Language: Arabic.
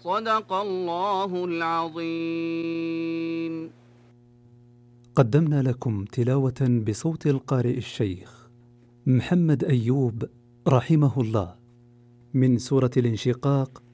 صدق الله العظيم. قدمنا لكم تلاوة بصوت القارئ الشيخ محمد أيوب رحمه الله من سورة الانشقاق